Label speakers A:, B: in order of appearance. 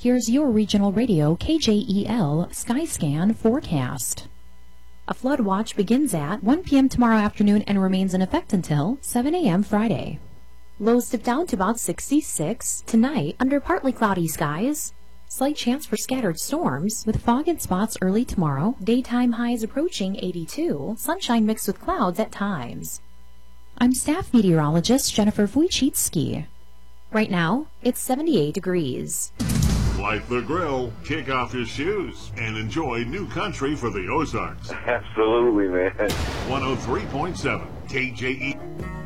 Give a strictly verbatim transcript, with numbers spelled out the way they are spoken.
A: Here's your regional radio K J E L Skyscan forecast. A flood watch begins at one p m tomorrow afternoon and remains in effect until seven a m Friday. Lows dip down to about sixty-six. Tonight, under partly cloudy skies. Slight chance for scattered storms, with fog in spots early tomorrow. Daytime highs approaching eighty-two. Sunshine mixed with clouds at times. I'm staff meteorologist Jennifer Wojcicki. Right now, it's seventy-eight degrees.
B: Light the grill, kick off your shoes, and enjoy new country for the Ozarks.
C: Absolutely, man.
B: one oh three point seven K J E.